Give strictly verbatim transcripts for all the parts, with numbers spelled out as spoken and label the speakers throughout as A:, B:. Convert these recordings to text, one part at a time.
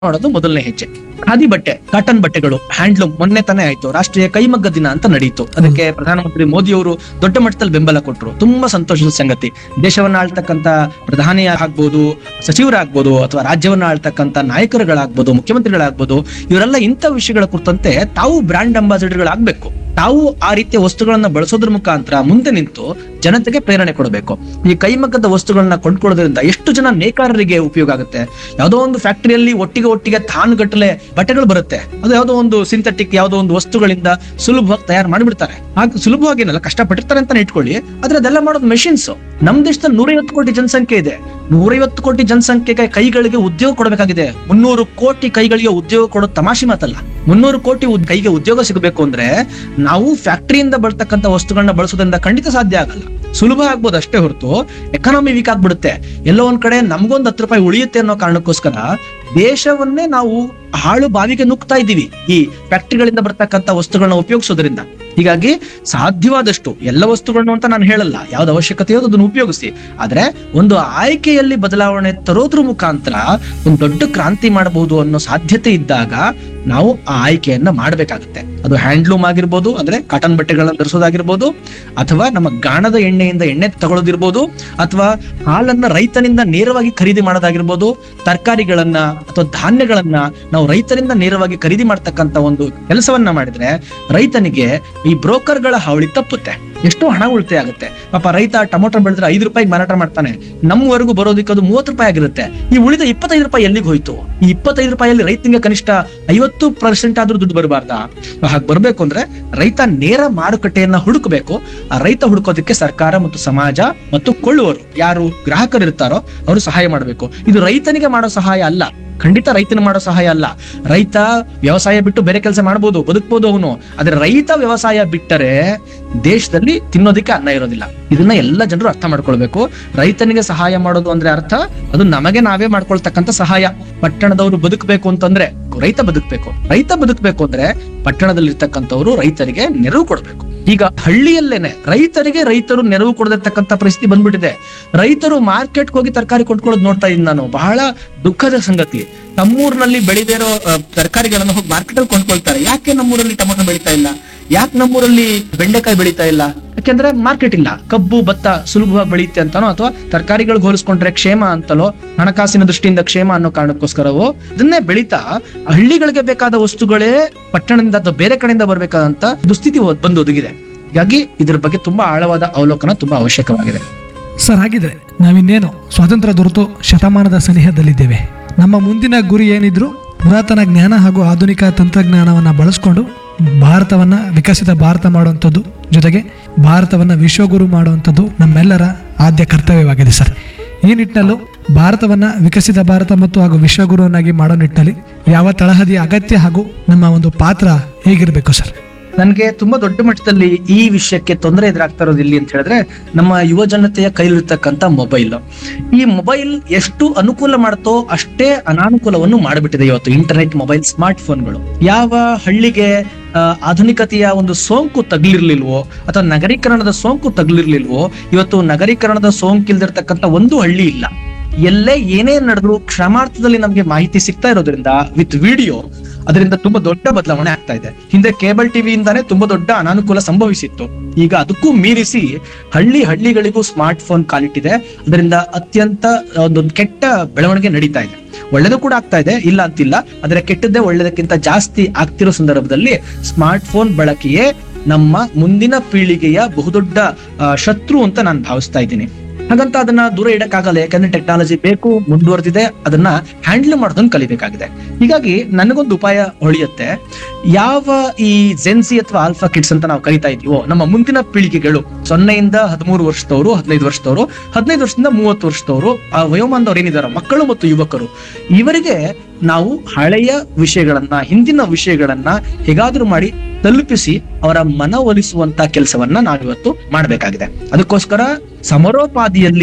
A: ಮಾಡೋದು ಮೊದಲನೇ ಹೆಜ್ಜೆ. ಖಾದಿ ಬಟ್ಟೆ, ಕಾಟನ್ ಬಟ್ಟೆಗಳು, ಹ್ಯಾಂಡ್ಲೂಮ್ ಮೊನ್ನೆ ತಾನೇ ಆಯ್ತು ರಾಷ್ಟ್ರೀಯ ಕೈಮಗ್ಗ ದಿನ ಅಂತ ನಡೀತು. ಅದಕ್ಕೆ ಪ್ರಧಾನಮಂತ್ರಿ ಮೋದಿ ಅವರು ದೊಡ್ಡ ಮಟ್ಟದಲ್ಲಿ ಬೆಂಬಲ ಕೊಟ್ಟರು. ತುಂಬಾ ಸಂತೋಷದ ಸಂಗತಿ. ದೇಶವನ್ನ ಆಳ್ತಕ್ಕಂತ ಪ್ರಧಾನಿ ಆಗ್ಬೋದು, ಸಚಿವರಾಗ್ಬೋದು, ಅಥವಾ ರಾಜ್ಯವನ್ನ ಆಳ್ತಕ್ಕಂತ ನಾಯಕರುಗಳಾಗ್ಬೋದು, ಮುಖ್ಯಮಂತ್ರಿಗಳಾಗ್ಬೋದು, ಇವರೆಲ್ಲ ಇಂಥ ವಿಷಯಗಳ ಕುರಿತಂತೆ ತಾವು ಬ್ರಾಂಡ್ ಅಂಬಾಸಿಡರ್ಗಳಾಗ್ಬೇಕು. ತಾವು ಆ ರೀತಿಯ ವಸ್ತುಗಳನ್ನ ಬಳಸೋದ್ರ ಮುಖಾಂತರ ಮುಂದೆ ನಿಂತು ಜನತೆಗೆ ಪ್ರೇರಣೆ ಕೊಡಬೇಕು. ಈ ಕೈಮಗ್ಗದ ವಸ್ತುಗಳನ್ನ ಕೊಂಡ್ಕೊಳ್ಳೋದ್ರಿಂದ ಎಷ್ಟು ಜನ ನೇಕಾರರಿಗೆ ಉಪಯೋಗ ಆಗುತ್ತೆ. ಯಾವುದೋ ಒಂದು ಫ್ಯಾಕ್ಟರಿಯಲ್ಲಿ ಒಟ್ಟಿಗೆ ಒಟ್ಟಿಗೆ ತಾನುಗಟ್ಟಲೆ ಬಟ್ಟೆಗಳು ಬರುತ್ತೆ. ಅದು ಯಾವುದೋ ಒಂದು ಸಿಂಥೆಟಿಕ್ ಯಾವುದೋ ಒಂದು ವಸ್ತುಗಳಿಂದ ಸುಲಭವಾಗಿ ತಯಾರು ಮಾಡಿಬಿಡ್ತಾರೆ. ಹಾಗೆ ಸುಲಭವಾಗಿ ಏನಲ್ಲ, ಕಷ್ಟಪಟ್ಟಿರ್ತಾರೆ ಅಂತಾನೆ ಇಟ್ಕೊಳ್ಳಿ. ಆದ್ರೆ ಅದೆಲ್ಲ ಮಾಡೋದು ಮೆಷಿನ್ಸ್. ನಮ್ ದೇಶದಲ್ಲಿ ನೂರೈವತ್ತು ಕೋಟಿ ಜನಸಂಖ್ಯೆ ಇದೆ. ನೂರೈವತ್ತು ಕೋಟಿ ಜನಸಂಖ್ಯೆಗೆ ಕೈಗಳಿಗೆ ಉದ್ಯೋಗ ಕೊಡಬೇಕಾಗಿದೆ. ಮುನ್ನೂರು ಕೋಟಿ ಕೈಗಳಿಗೆ ಉದ್ಯೋಗ ಕೊಡೋದು ತಮಾಷೆ ಮಾತಲ್ಲ. ಮುನ್ನೂರು ಕೋಟಿ ಉದ್- ಕೈಗೆ ಉದ್ಯೋಗ ಸಿಗಬೇಕು ಅಂದ್ರೆ ನಾವು ಫ್ಯಾಕ್ಟರಿಯಿಂದ ಬರ್ತಕ್ಕಂಥ ವಸ್ತುಗಳನ್ನ ಬಳಸೋದ್ರಿಂದ ಖಂಡಿತ ಸಾಧ್ಯ ಆಗಲ್ಲ. ಸುಲಭ ಆಗ್ಬೋದು ಅಷ್ಟೇ ಹೊರತು ಎಕಾನಮಿ ವೀಕ್ ಆಗ್ಬಿಡುತ್ತೆ. ಎಲ್ಲೋ ಒಂದ್ ಕಡೆ ನಮ್ಗೊಂದ್ ಹತ್ತು ರೂಪಾಯಿ ಉಳಿಯುತ್ತೆ ಅನ್ನೋ ಕಾರಣಕ್ಕೋಸ್ಕರ ದೇಶವನ್ನೇ ನಾವು ಹಾಳು ಬಾವಿಗೆ ನುಗ್ತಾ ಇದ್ದೀವಿ ಈ ಫ್ಯಾಕ್ಟರಿಗಳಿಂದ ಬರ್ತಕ್ಕಂಥ ವಸ್ತುಗಳನ್ನ ಉಪಯೋಗಿಸೋದ್ರಿಂದ. ಹೀಗಾಗಿ ಸಾಧ್ಯವಾದಷ್ಟು ಎಲ್ಲ ವಸ್ತುಗಳನ್ನು ಅಂತ ನಾನು ಹೇಳಲ್ಲ, ಯಾವ್ದು ಅವಶ್ಯಕತೆ ಇರೋದು ಅದನ್ನು ಉಪಯೋಗಿಸಿ. ಆದ್ರೆ ಒಂದು ಆಯ್ಕೆಯಲ್ಲಿ ಬದಲಾವಣೆ ತರೋದ್ರ ಮುಖಾಂತರ ಒಂದು ದೊಡ್ಡ ಕ್ರಾಂತಿ ಮಾಡಬಹುದು ಅನ್ನೋ ಸಾಧ್ಯತೆ ಇದ್ದಾಗ ನಾವು ಆ ಆಯ್ಕೆಯನ್ನ ಮಾಡಬೇಕಾಗುತ್ತೆ. ಅದು ಹ್ಯಾಂಡ್ಲೂಮ್ ಆಗಿರ್ಬೋದು, ಅಂದ್ರೆ ಕಾಟನ್ ಬಟ್ಟೆಗಳನ್ನ ಧರಿಸೋದಾಗಿರ್ಬೋದು, ಅಥವಾ ನಮ್ಮ ಗಾಣದ ಎಣ್ಣೆಯಿಂದ ಎಣ್ಣೆ ತಗೊಳ್ಳೋದಿರ್ಬೋದು, ಅಥವಾ ಹಾಲನ್ನ ರೈತನಿಂದ ನೇರವಾಗಿ ಖರೀದಿ ಮಾಡೋದಾಗಿರ್ಬೋದು, ತರಕಾರಿಗಳನ್ನ ಅಥವಾ ಧಾನ್ಯಗಳನ್ನ ನಾವು ರೈತರಿಂದ ನೇರವಾಗಿ ಖರೀದಿ ಮಾಡ್ತಕ್ಕಂತ ಒಂದು ಕೆಲಸವನ್ನ ಮಾಡಿದ್ರೆ ರೈತನಿಗೆ ಈ ಬ್ರೋಕರ್ಗಳ ಹಾವಳಿ ತಪ್ಪುತ್ತೆ. ಎಷ್ಟೋ ಹಣ ಉಳಿತಾಯ ಆಗುತ್ತೆ. ಪಾಪ ರೈತ ಟೊಮೊಟೊ ಬೆಳೆದ್ರೆ ಐದು ರೂಪಾಯಿ ಮಾರಾಟ ಮಾಡ್ತಾನೆ, ನಮ್ಮವರೆಗೂ ಬರೋದಕ್ಕೆ ಅದು ಮೂವತ್ತು ರೂಪಾಯಿ ಆಗಿರುತ್ತೆ. ಈ ಉಳಿದ ಇಪ್ಪತ್ತೈದು ರೂಪಾಯಿ ಎಲ್ಲಿಗೆ ಹೋಯ್ತು? ಈ ಇಪ್ಪತ್ತೈದು ರೂಪಾಯಿಯಲ್ಲಿ ರೈತನಿಗೆ ಕನಿಷ್ಠ ಐವತ್ತು ಪರ್ಸೆಂಟ್ ಆದ್ರೂ ದುಡ್ಡು ಬರಬಾರ್ದಾ? ಹಾಗೆ ಬರ್ಬೇಕು ಅಂದ್ರೆ ರೈತ ನೇರ ಮಾರುಕಟ್ಟೆಯನ್ನ ಹುಡುಕಬೇಕು. ಆ ರೈತ ಹುಡುಕೋದಕ್ಕೆ ಸರ್ಕಾರ ಮತ್ತು ಸಮಾಜ ಮತ್ತು ಕೊಳ್ಳುವರು ಯಾರು ಗ್ರಾಹಕರು ಇರ್ತಾರೋ ಅವರು ಸಹಾಯ ಮಾಡಬೇಕು. ಇದು ರೈತನಿಗೆ ಮಾಡೋ ಸಹಾಯ ಅಲ್ಲ, ಖಂಡಿತ ರೈತನ ಮಾಡೋ ಸಹಾಯ ಅಲ್ಲ. ರೈತ ವ್ಯವಸಾಯ ಬಿಟ್ಟು ಬೇರೆ ಕೆಲಸ ಮಾಡ್ಬೋದು, ಬದುಕ್ಬೋದು ಅವನು. ಆದ್ರೆ ರೈತ ವ್ಯವಸಾಯ ಬಿಟ್ಟರೆ ದೇಶದಲ್ಲಿ ತಿನ್ನೋದಕ್ಕೆ ಅನ್ನ ಇರೋದಿಲ್ಲ. ಇದನ್ನ ಎಲ್ಲ ಜನರು ಅರ್ಥ ಮಾಡ್ಕೊಳ್ಬೇಕು. ರೈತನಿಗೆ ಸಹಾಯ ಮಾಡೋದು ಅಂದ್ರೆ ಅರ್ಥ ಅದು ನಮಗೆ ನಾವೇ ಮಾಡ್ಕೊಳ್ತಕ್ಕಂಥ ಸಹಾಯ. ಪಟ್ಟಣದವರು ಬದುಕಬೇಕು ಅಂತಂದ್ರೆ ರೈತ ಬದುಕಬೇಕು. ರೈತ ಬದುಕಬೇಕು ಅಂದ್ರೆ ಪಟ್ಟಣದಲ್ಲಿರ್ತಕ್ಕಂಥವ್ರು ರೈತರಿಗೆ ನೆರವು ಕೊಡಬೇಕು. ಈಗ ಹಳ್ಳಿಯಲ್ಲೇನೆ ರೈತರಿಗೆ ರೈತರು ನೆರವು ಕೊಡದಿರ್ತಕ್ಕಂಥ ಪರಿಸ್ಥಿತಿ ಬಂದ್ಬಿಟ್ಟಿದೆ. ರೈತರು ಮಾರ್ಕೆಟ್ಗೆ ಹೋಗಿ ತರಕಾರಿ ಕೊಂಡ್ಕೊಳ್ಳೋದು ನೋಡ್ತಾ ಇದ್ದೀನಿ ನಾನು. ಬಹಳ ದುಃಖದ ಸಂಗತಿ. ನಮ್ಮೂರಿನಲ್ಲಿ ಬೆಳೆದೇ ಇರೋ ತರಕಾರಿಗಳನ್ನು ಹೋಗಿ ಮಾರ್ಕೆಟ್ ಅಲ್ಲಿ ಕೊಂಡ್ಕೊಳ್ತಾರೆ. ಯಾಕೆ ನಮ್ಮೂರಲ್ಲಿ ಟೊಮೊಟೊ ಬೆಳೀತಾ ಇಲ್ಲ? ಯಾಕೆ ನಮ್ಮೂರಲ್ಲಿ ಬೆಂಡೆಕಾಯಿ ಬೆಳೀತಾ ಇಲ್ಲ? ಯಾಕೆಂದ್ರೆ ಮಾರ್ಕೆಟ್ ಇಲ್ಲ. ಕಬ್ಬು ಭತ್ತ ಸುಲಭವಾಗಿ ಬೆಳೆಯುತ್ತೆ ಅಂತಾನೋ, ಅಥವಾ ತರಕಾರಿಗಳಿಗೆ ಹೋಲಿಸ್ಕೊಂಡ್ರೆ ಕ್ಷೇಮ ಅಂತಲೋ, ಹಣಕಾಸಿನ ದೃಷ್ಟಿಯಿಂದ ಕ್ಷೇಮ ಅನ್ನೋ ಕಾರಣಕ್ಕೋಸ್ಕರವೋ ಇದನ್ನೇ ಬೆಳೀತಾ ಹಳ್ಳಿಗಳಿಗೆ ಬೇಕಾದ ವಸ್ತುಗಳೇ ಪಟ್ಟಣದಿಂದ ಅಥವಾ ಬೇರೆ ಕಡೆಯಿಂದ ಬರ್ಬೇಕಾದಂತ ದುಸ್ಥಿತಿ ಬಂದು ಒದಗಿದೆ. ಹೀಗಾಗಿ ಇದ್ರ ಬಗ್ಗೆ ತುಂಬಾ ಆಳವಾದ ಅವಲೋಕನ ತುಂಬಾ ಅವಶ್ಯಕವಾಗಿದೆ.
B: ಸರ್, ಹಾಗಿದ್ರೆ ನಾವಿನ್ನೇನು ಸ್ವಾತಂತ್ರ್ಯ ದೊರೆತು ಶತಮಾನದ ಸನಿಹದಲ್ಲಿದ್ದೇವೆ. ನಮ್ಮ ಮುಂದಿನ ಗುರಿ ಏನಿದ್ರು ಪುರಾತನ ಜ್ಞಾನ ಹಾಗೂ ಆಧುನಿಕ ತಂತ್ರಜ್ಞಾನವನ್ನ ಬಳಸ್ಕೊಂಡು ಭಾರತವನ್ನ ವಿಕಸಿತ ಭಾರತ ಮಾಡುವಂಥದ್ದು, ಜೊತೆಗೆ ಭಾರತವನ್ನ ವಿಶ್ವಗುರು ಮಾಡುವಂಥದ್ದು ನಮ್ಮೆಲ್ಲರ ಆದ್ಯ ಕರ್ತವ್ಯವಾಗಿದೆ ಸರ್. ಈ ನಿಟ್ಟಿನಲ್ಲೂ ಭಾರತವನ್ನ ವಿಕಸಿತ ಭಾರತ ಮತ್ತು ಹಾಗೂ ವಿಶ್ವಗುರುವನ್ನಾಗಿ ಮಾಡೋ ನಿಟ್ಟಿನಲ್ಲಿ ಯಾವ ತಳಹದಿಯ ಅಗತ್ಯ ಹಾಗೂ ನಮ್ಮ ಒಂದು ಪಾತ್ರ ಹೇಗಿರ್ಬೇಕು ಸರ್?
A: ನನ್ಗೆ ತುಂಬಾ ದೊಡ್ಡ ಮಟ್ಟದಲ್ಲಿ ಈ ವಿಷಯಕ್ಕೆ ತೊಂದರೆ ಎದುರಾಗ್ತಾ ಇರೋದು ಇಲ್ಲಿ ಅಂತ ಹೇಳಿದ್ರೆ ನಮ್ಮ ಯುವ ಜನತೆಯ ಕೈಲಿರ್ತಕ್ಕಂಥ ಮೊಬೈಲ್. ಈ ಮೊಬೈಲ್ ಎಷ್ಟು ಅನುಕೂಲ ಮಾಡುತ್ತೋ ಅಷ್ಟೇ ಅನಾನುಕೂಲವನ್ನು ಮಾಡಿಬಿಟ್ಟಿದೆ ಇವತ್ತು ಇಂಟರ್ನೆಟ್, ಮೊಬೈಲ್, ಸ್ಮಾರ್ಟ್ ಫೋನ್ಗಳು. ಯಾವ ಹಳ್ಳಿಗೆ ಆಧುನಿಕತೆಯ ಒಂದು ಸೋಂಕು ತಗ್ಲಿರ್ಲಿಲ್ವೋ ಅಥವಾ ನಗರೀಕರಣದ ಸೋಂಕು ತಗ್ಲಿರ್ಲಿಲ್ವೋ, ಇವತ್ತು ನಗರೀಕರಣದ ಸೋಂಕಿಲ್ದಿರ್ತಕ್ಕಂಥ ಒಂದು ಹಳ್ಳಿ ಇಲ್ಲ. ಎಲ್ಲೇ ಏನೇ ನಡೆದ್ರು ಕ್ಷಮಾರ್ಥದಲ್ಲಿ ನಮ್ಗೆ ಮಾಹಿತಿ ಸಿಗ್ತಾ ಇರೋದ್ರಿಂದ ವಿತ್ ವಿಡಿಯೋ ಅದರಿಂದ ತುಂಬಾ ದೊಡ್ಡ ಬದಲಾವಣೆ ಆಗ್ತಾ ಇದೆ. ಹಿಂದೆ ಕೇಬಲ್ ಟಿವಿಯಿಂದಾನೇ ತುಂಬಾ ದೊಡ್ಡ ಅನಾನುಕೂಲ ಸಂಭವಿಸಿತ್ತು. ಈಗ ಅದಕ್ಕೂ ಮೀರಿಸಿ ಹಳ್ಳಿ ಹಳ್ಳಿಗಳಿಗೂ ಸ್ಮಾರ್ಟ್ ಫೋನ್ ಕಾಲಿಟ್ಟಿದೆ. ಅದರಿಂದ ಅತ್ಯಂತ ಒಂದು ಕೆಟ್ಟ ಬೆಳವಣಿಗೆ ನಡೀತಾ ಇದೆ. ಒಳ್ಳೇದು ಕೂಡ ಆಗ್ತಾ ಇದೆ, ಇಲ್ಲ ಅಂತಿಲ್ಲ. ಆದ್ರೆ ಕೆಟ್ಟದ್ದೇ ಒಳ್ಳೇದಕ್ಕಿಂತ ಜಾಸ್ತಿ ಆಗ್ತಿರೋ ಸಂದರ್ಭದಲ್ಲಿ ಸ್ಮಾರ್ಟ್ ಫೋನ್ ಬಳಕೆಯೇ ನಮ್ಮ ಮುಂದಿನ ಪೀಳಿಗೆಯ ಬಹುದೊಡ್ಡ ಶತ್ರು ಅಂತ ನಾನು ಭಾವಿಸ್ತಾ ಇದ್ದೀನಿ. ಹಾಗಂತ ಅದನ್ನ ದೂರ ಇಡಕ್ಕಾಗಲ್ಲ. ಯಾಕಂದ್ರೆ ಟೆಕ್ನಾಲಜಿ ಬೇಕು, ಮುಂದುವರೆದಿದೆ, ಅದನ್ನ ಹ್ಯಾಂಡಲ್ ಮಾಡೋದನ್ನ ಕಲಿಬೇಕಾಗಿದೆ. ಹೀಗಾಗಿ ನನಗೊಂದು ಉಪಾಯ ಹೊಳೆಯುತ್ತೆ. ಯಾವ ಈ ಜೆನ್ಸಿ ಅಥವಾ ಆಲ್ಫಾ ಕಿಡ್ಸ್ ಅಂತ ನಾವು ಕರಿತಾ ಇದೀವೋ ನಮ್ಮ ಮುಂದಿನ ಪೀಳಿಗೆಗಳು, ಸೊನ್ನೆಯಿಂದ ಹದಿಮೂರು ವರ್ಷದವರು, ಹದಿನೈದು ವರ್ಷದವರು, ಹದಿನೈದು ವರ್ಷದಿಂದ ಮೂವತ್ತು ವರ್ಷದವರು, ಆ ವಯೋಮಾನದವ್ರು ಏನಿದಾರೋ ಮಕ್ಕಳು ಮತ್ತು ಯುವಕರು, ಇವರಿಗೆ ನಾವು ಹಳೆಯ ವಿಷಯಗಳನ್ನ, ಹಿಂದಿನ ವಿಷಯಗಳನ್ನ ಹೇಗಾದ್ರೂ ಮಾಡಿ ತಲುಪಿಸಿ ಅವರ ಮನವೊಲಿಸುವಂತ ಕೆಲಸವನ್ನ ನಾವಿವತ್ತು ಮಾಡಬೇಕಾಗಿದೆ. ಅದಕ್ಕೋಸ್ಕರ ಸಮರೋಪಾದಿಯಲ್ಲಿ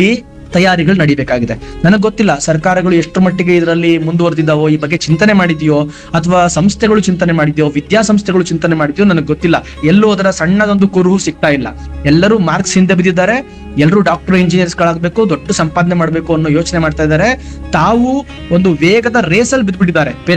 A: ತಯಾರಿಗಳು ನಡಿಬೇಕಾಗಿದೆ. ನನಗೆ ಗೊತ್ತಿಲ್ಲ ಸರ್ಕಾರಗಳು ಎಷ್ಟು ಮಟ್ಟಿಗೆ ಇದರಲ್ಲಿ ಮುಂದುವರೆದಿದ್ದಾವೋ, ಈ ಬಗ್ಗೆ ಚಿಂತನೆ ಮಾಡಿದ್ಯೋ, ಅಥವಾ ಸಂಸ್ಥೆಗಳು ಚಿಂತನೆ ಮಾಡಿದ್ಯೋ, ವಿದ್ಯಾಸಂಸ್ಥೆಗಳು ಚಿಂತನೆ ಮಾಡಿದ್ಯೋ ನನಗೆ ಗೊತ್ತಿಲ್ಲ. ಎಲ್ಲೂ ಅದರ ಸಣ್ಣದೊಂದು ಕುರುಹು ಸಿಗ್ತಾ ಇಲ್ಲ. ಎಲ್ಲರೂ ಮಾರ್ಕ್ಸ್ ಹಿಂದೆ ಬಿದ್ದಿದ್ದಾರೆ. ಎಲ್ಲರೂ ಡಾಕ್ಟರ್ ಇಂಜಿನಿಯರ್ಸ್ ಗಳಾಗಬೇಕು, ದೊಡ್ಡ ಸಂಪಾದನೆ ಮಾಡಬೇಕು ಅನ್ನೋ ಯೋಚನೆ ಮಾಡ್ತಾ ಇದ್ದಾರೆ. ತಾವು ಒಂದು ವೇಗದ ರೇಸಲ್ಲಿ ಬಿದ್ದ್ಬಿಟ್ಟಿದ್ದಾರೆ.